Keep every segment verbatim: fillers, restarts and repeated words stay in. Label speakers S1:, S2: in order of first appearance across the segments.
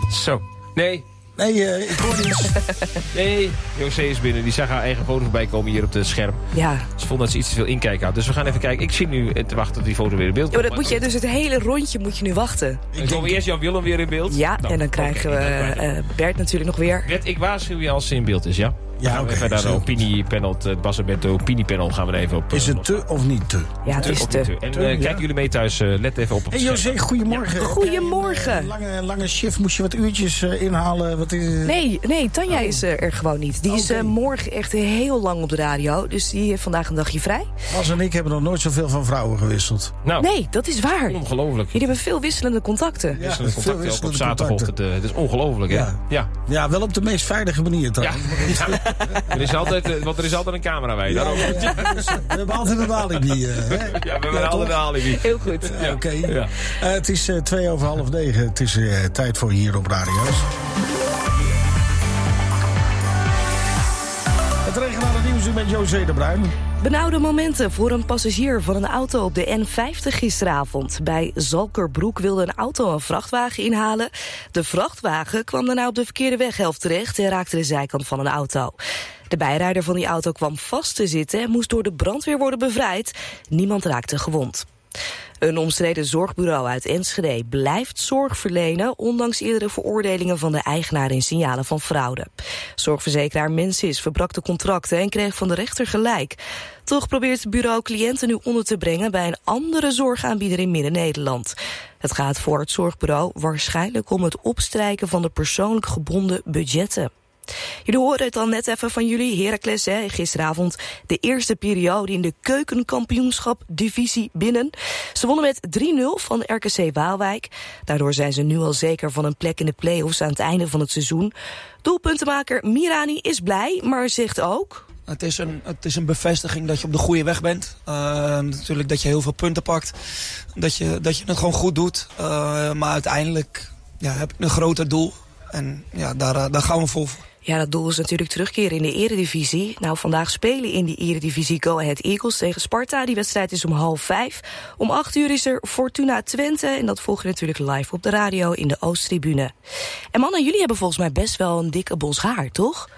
S1: Zo. Nee.
S2: Nee, uh, ik hoor niet.
S1: Nee, José is binnen. Die zag haar eigen foto voorbij komen hier op het scherm.
S3: Ja.
S1: Ze vond dat ze iets te veel inkijken had. Dus we gaan even kijken. Ik zit nu te wachten tot die foto weer in beeld
S3: komt. Ja, maar dat moet je, dus het hele rondje moet je nu wachten.
S1: Dan komen we eerst Jan Willem weer in beeld.
S3: Ja,
S1: nou,
S3: en dan krijgen okay, we uh, Bert natuurlijk nog weer.
S1: Bert, ik waarschuw je als ze in beeld is, ja?
S2: Ja, oké.
S1: Okay, even naar de opiniepanel, het Bas en Bento opiniepanel gaan we er even op.
S2: Is het te of niet te?
S3: Ja, het is te.
S1: te. En uh, ja. kijken jullie mee thuis, uh, let even op op
S2: Hey José, goedemorgen.
S3: Ja. Goedemorgen.
S2: Een, uh, lange, lange shift, moest je wat uurtjes uh, inhalen? Wat is, uh...
S3: Nee, nee, Tanja oh. is uh, er gewoon niet. Die okay. is uh, morgen echt heel lang op de radio, dus die heeft vandaag een dagje vrij.
S2: Bas en ik hebben nog nooit zoveel van vrouwen gewisseld.
S3: Nou, nee, dat is waar.
S1: Ongelooflijk.
S3: Jullie hebben veel wisselende contacten.
S1: Ja, wisselende veel contacten wisselende op zaterdagochtend. Het uh, is ongelooflijk, hè?
S2: Ja. Ja. ja, wel op de meest veilige manier trouwens.
S1: Ja. Ja. Er is altijd, want er is altijd een camera bij.
S2: Ja, ja, ja, dus, we hebben altijd een alibi. Uh, hè?
S1: Ja, we hebben ja, altijd een alibi.
S3: Heel goed.
S2: Ja, Oké. Okay. Ja. Uh, het is uh, twee over half negen. Het is uh, tijd voor hier op radio's. Het regionale nieuws met José de Bruin.
S3: Benauwde momenten voor een passagier van een auto op de N vijftig gisteravond. Bij Zalkerbroek wilde een auto een vrachtwagen inhalen. De vrachtwagen kwam daarna op de verkeerde weghelft terecht en raakte de zijkant van een auto. De bijrijder van die auto kwam vast te zitten en moest door de brandweer worden bevrijd. Niemand raakte gewond. Een omstreden zorgbureau uit Enschede blijft zorg verlenen, ondanks eerdere veroordelingen van de eigenaar in signalen van fraude. Zorgverzekeraar Mensis verbrak de contracten en kreeg van de rechter gelijk. Toch probeert het bureau cliënten nu onder te brengen bij een andere zorgaanbieder in Midden-Nederland. Het gaat voor het zorgbureau waarschijnlijk om het opstrijken van de persoonlijk gebonden budgetten. Jullie horen het al net even van jullie, Heracles, hè, gisteravond de eerste periode in de keukenkampioenschap-divisie binnen. Ze wonnen met drie nul van R K C Waalwijk. Daardoor zijn ze nu al zeker van een plek in de play-offs aan het einde van het seizoen. Doelpuntenmaker Mirani is blij, maar zegt ook...
S4: Het is, een, het is een bevestiging dat je op de goede weg bent. Uh, natuurlijk dat je heel veel punten pakt. Dat je, dat je het gewoon goed doet. Uh, maar uiteindelijk ja, heb ik een groter doel. En ja, daar, daar gaan we vol voor.
S3: Ja, dat doel is natuurlijk terugkeren in de eredivisie. Nou, vandaag spelen in die eredivisie Go Ahead Eagles tegen Sparta. Die wedstrijd is om half vijf. Om acht uur is er Fortuna Twente. En dat volg je natuurlijk live op de radio in de Oosttribune. En mannen, jullie hebben volgens mij best wel een dikke bos haar, toch?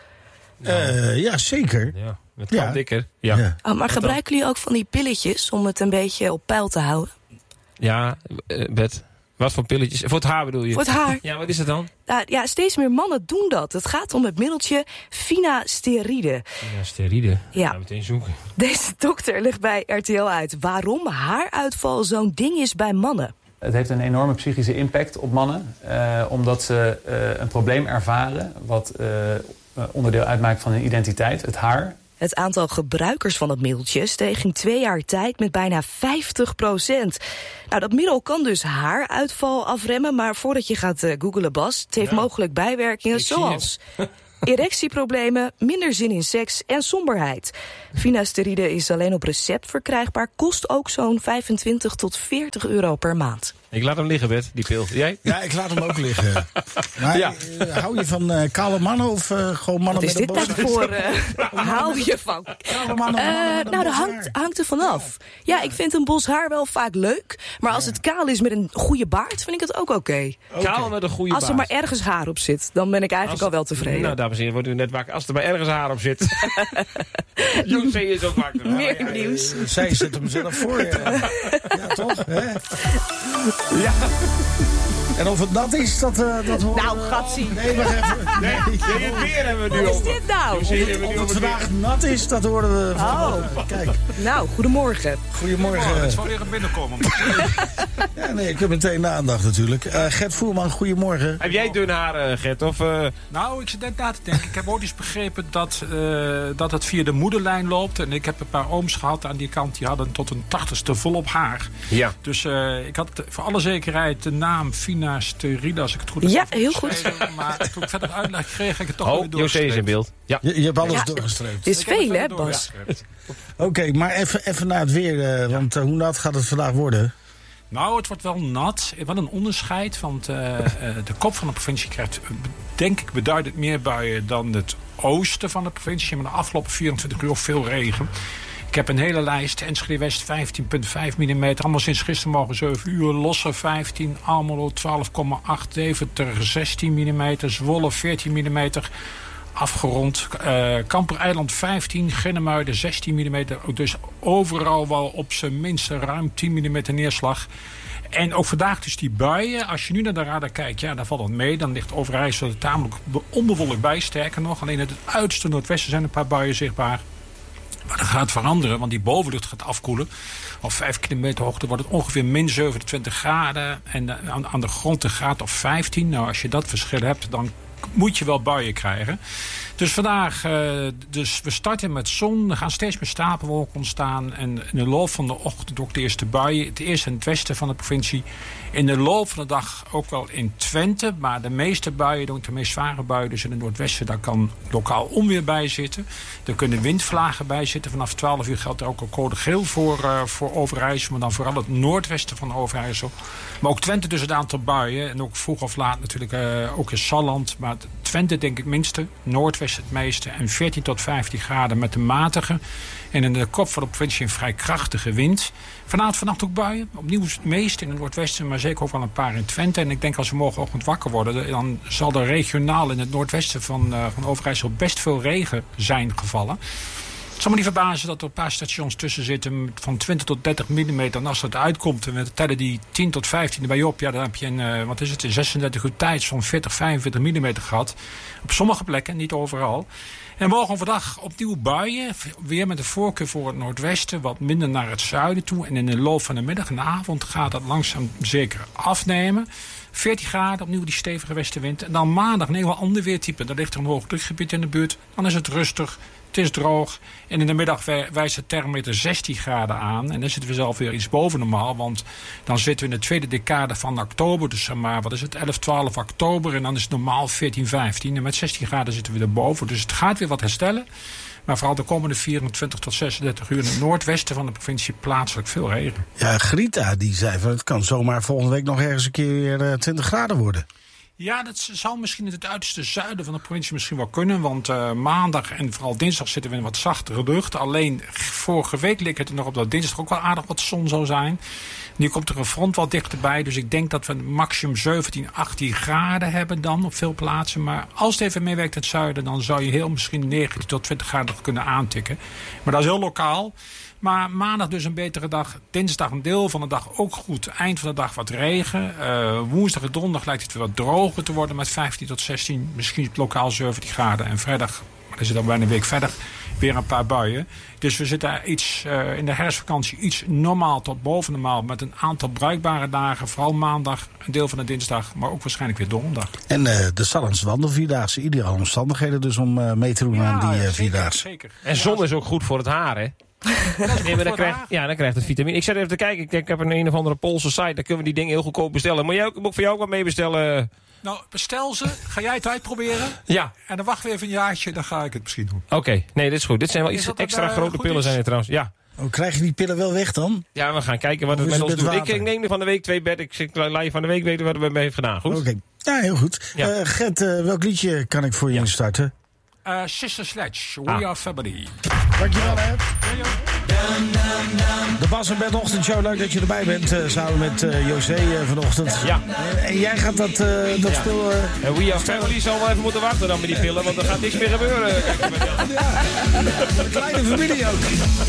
S2: Uh, ja, zeker.
S1: Ja, het kan
S2: ja.
S1: dikker. Ja. Ja.
S3: Oh, maar gebruiken jullie ook van die pilletjes om het een beetje op peil te houden?
S1: Ja, uh, Bet. Wat voor pilletjes? Voor het haar bedoel je?
S3: Voor het haar.
S1: Ja, wat is het dan?
S3: Nou, ja, steeds meer mannen doen dat. Het gaat om het middeltje finasteride.
S1: Finasteride?
S3: Ja.
S1: Gaan we meteen zoeken.
S3: Deze dokter legt bij R T L uit waarom haaruitval zo'n ding is bij mannen.
S5: Het heeft een enorme psychische impact op mannen. Uh, omdat ze uh, een probleem ervaren wat uh, onderdeel uitmaakt van hun identiteit, het haar.
S3: Het aantal gebruikers van het middeltje steeg in twee jaar tijd met bijna vijftig procent. Nou, dat middel kan dus haaruitval afremmen, maar voordat je gaat uh, googlen, Bas, het heeft ja. mogelijk bijwerkingen Ik zoals erectieproblemen, minder zin in seks en somberheid. Finasteride is alleen op recept verkrijgbaar, kost ook zo'n vijfentwintig tot veertig euro per maand.
S1: Ik laat hem liggen, Bert, die pil. Jij?
S2: Ja, ik laat hem ook liggen. Maar ja. uh, hou je van uh, kale mannen of uh, gewoon mannen
S3: Wat
S2: met een bos?
S3: Wat is dit nou voor... Uh, hou je van...
S2: Kale mannen,
S3: uh,
S2: mannen met
S3: nou, dat
S2: hangt,
S3: hangt, hangt er vanaf. Ja. ja, ik vind een bos haar wel vaak leuk. Maar als ja. het kaal is met een goede baard, vind ik het ook oké. Okay.
S1: Okay. Kaal met een goede baard.
S3: Als er maar ergens haar op zit, dan ben ik eigenlijk als, al wel tevreden.
S1: Nou, dames en heren, wordt u net wakker. Als er maar ergens haar op zit. José is ook wakker.
S3: Meer
S2: ja,
S3: nieuws.
S2: Ja, zij zet hem zelf voor je. Ja, toch? Hè?
S1: Ja.
S2: En of het nat is, dat... Uh, dat horen
S3: nou, gatsie.
S2: Nee, wacht even.
S1: Nee, nee, het weer hebben we nu
S3: Wat
S1: over.
S3: is dit nou?
S1: Of het,
S2: of het vandaag nat is, dat horen we.
S3: Oh.
S2: Kijk.
S3: Nou, goedemorgen.
S2: Goedemorgen.
S6: Oh, het zal weer binnenkomen.
S2: Ja, nee, ik heb meteen de aandacht natuurlijk. Uh, Gert Voerman, goedemorgen.
S1: Heb jij dun haar, uh, Gert? Of, uh...
S6: Nou, ik zit net na te denken. Ik heb ook eens begrepen dat, uh, dat het via de moederlijn loopt. En ik heb een paar ooms gehad aan die kant. Die hadden tot een tachtigste volop haar.
S1: Ja.
S6: Dus uh, ik had voor alle zekerheid de naam finasteride, als ik het goed heb.
S3: Ja, heel goed.
S6: Maar toen ik verder uitleg kreeg, heb ik het toch
S1: oh,
S6: weer doorgestreept.
S1: José is in beeld. Ja.
S2: Je, je hebt alles
S3: ja,
S2: doorgestreept.
S3: Het is veel, hè, Bas?
S2: Oké, okay, maar even, even naar het weer. Uh, want uh, hoe nat gaat het vandaag worden?
S6: Nou, het wordt wel nat. Wel een onderscheid. Want uh, uh, de kop van de provincie krijgt, denk ik, beduidend meer buien dan het oosten van de provincie. Maar de afgelopen vierentwintig uur veel regen. Ik heb een hele lijst. Enschede West vijftien komma vijf millimeter. Allemaal sinds gistermorgen zeven uur. Losser vijftien. Almelo twaalf komma acht. Deventer zestien millimeter. Zwolle veertien millimeter. Afgerond. Uh, Kampereiland vijftien. Ginnemuiden zestien millimeter. Dus overal wel op zijn minste ruim tien millimeter neerslag. En ook vandaag dus die buien. Als je nu naar de radar kijkt, ja, dan valt het mee. Dan ligt Overijssel er tamelijk onbewolkt bij. Sterker nog, alleen in het uiterste noordwesten zijn een paar buien zichtbaar. Maar dat gaat veranderen, want die bovenlucht gaat afkoelen. Op vijf kilometer hoogte wordt het ongeveer min zevenentwintig graden. En aan, aan de grond een graad of vijftien. Nou, als je dat verschil hebt, dan moet je wel buien krijgen. Dus vandaag, uh, dus we starten met zon. Er gaan steeds meer stapelwolken ontstaan. En in de loop van de ochtend ook de eerste buien. Het eerste in het westen van de provincie. In de loop van de dag ook wel in Twente. Maar de meeste buien, de meest zware buien, dus in het noordwesten, daar kan lokaal onweer bij zitten. Er kunnen windvlagen bij zitten. Vanaf twaalf uur geldt er ook een code geel voor, uh, voor Overijssel. Maar dan vooral het noordwesten van Overijssel. Maar ook Twente dus het aantal buien. En ook vroeg of laat natuurlijk uh, ook in Salland. Maar Twente denk ik het minste. Noordwesten het meeste. En veertien tot vijftien graden met de matige. En in de kop van de provincie een vrij krachtige wind. Vanavond vannacht ook buien. Opnieuw het meest in het noordwesten. Maar zeker ook wel een paar in Twente. En ik denk als we morgenochtend wakker worden, dan zal er regionaal in het noordwesten van, uh, van Overijssel best veel regen zijn gevallen. Het zal me niet verbazen dat er een paar stations tussen zitten van twintig tot dertig millimeter. En als dat uitkomt en we tellen die tien tot vijftien erbij op, ja, dan heb je een, uh, wat is het, in zesendertig uur tijd zo'n veertig, vijfenveertig millimeter gehad. Op sommige plekken, niet overal. En morgen overdag opnieuw buien. Weer met de voorkeur voor het noordwesten. Wat minder naar het zuiden toe. En in de loop van de middag en de avond gaat dat langzaam zeker afnemen. veertien graden, opnieuw die stevige westenwind. En dan maandag een heel ander weertype. Daar ligt er een hoog drukgebied in de buurt. Dan is het rustig. Het is droog. En in de middag wijst de thermometer zestien graden aan. En dan zitten we zelf weer iets boven normaal. Want dan zitten we in de tweede decade van oktober. Dus zeg maar, wat is het, elf, twaalf oktober. En dan is het normaal veertien, vijftien. En met zestien graden zitten we erboven. Dus het gaat weer wat herstellen. Maar vooral de komende vierentwintig tot zesendertig uur in het noordwesten van de provincie plaatselijk veel regen.
S2: Ja, Grita die zei van het kan zomaar volgende week nog ergens een keer weer uh, twintig graden worden.
S6: Ja, dat zou misschien in het uiterste zuiden van de provincie misschien wel kunnen. Want uh, maandag en vooral dinsdag zitten we in wat zachtere lucht. Alleen vorige week leek het er nog op dat dinsdag ook wel aardig wat zon zou zijn. Nu komt er een front wat dichterbij. Dus ik denk dat we maximum zeventien, achttien graden hebben dan op veel plaatsen. Maar als het even meewerkt in het zuiden, dan zou je heel misschien negentien tot twintig graden kunnen aantikken. Maar dat is heel lokaal. Maar maandag dus een betere dag. Dinsdag een deel van de dag ook goed. Eind van de dag wat regen. Uh, woensdag en donderdag lijkt het weer wat droger te worden met vijftien tot zestien. Misschien lokaal zeventien graden. En vrijdag, maar dan zit al bijna een week verder, weer een paar buien. Dus we zitten iets, uh, in de herfstvakantie iets normaal tot boven normaal. Met een aantal bruikbare dagen. Vooral maandag, een deel van de dinsdag. Maar ook waarschijnlijk weer donderdag.
S2: En uh, de Sallandse wandelvierdaagse. Ideale omstandigheden dus om uh, mee te doen ja, aan die uh,
S6: ja,
S2: vierdaagse.
S6: Zeker.
S1: En zon is ook goed voor het haar, hè? Nee, maar dan krijgt, ja, dan krijgt het vitamine. Ik zat even te kijken. Ik, denk, ik heb een een of andere Poolse site. Daar kunnen we die dingen heel goedkoop bestellen. Moet jij ook, moet ik voor jou ook wat mee bestellen?
S6: Nou, bestel ze. Ga jij het uitproberen?
S1: Ja.
S6: En dan wachten we even een jaartje. Dan ga ik het misschien doen.
S1: Oké. Okay. Nee, dit is goed. Dit zijn wel iets extra uh, grote pillen is? zijn er trouwens. Ja.
S2: Oh, krijg je die pillen wel weg dan?
S1: Ja, we gaan kijken wat of het met ons doet. Ik, ik neem er van de week twee bed. Ik laat je van de week weten wat we mee heeft gedaan. Goed? Oké.
S2: Okay. Ja, heel goed. Ja. Uh, Gert, uh, welk liedje kan ik voor je ja. instarten?
S6: Uh, Sister Sledge, We ah. Are Family.
S2: Dankjewel, hè. De Bas en Bert Ochtendshow, leuk dat je erbij bent. Uh, samen met uh, José uh, vanochtend. Ja. Uh, en jij gaat dat, uh, dat ja. speel... Uh,
S1: en We Are Family zal wel even moeten wachten dan met die pillen. Want er gaat niks meer gebeuren. Kijk, met
S2: ja, een kleine familie ook.